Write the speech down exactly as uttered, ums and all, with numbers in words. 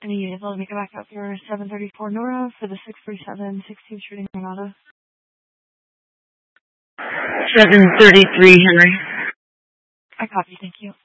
Any units will make it back up for seven thirty-four Nora for the six three seven, sixteenth Street in Granada. seven thirty-three Henry. I copy, thank you.